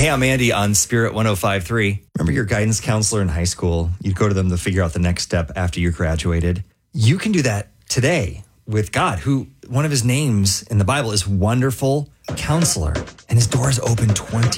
Hey, I'm Andy on Spirit 105.3. Remember your guidance counselor in high school? You'd go to them to figure out the next step after you graduated. You can do that today with God, who one of his names in the Bible is Wonderful Counselor, and his doors open 20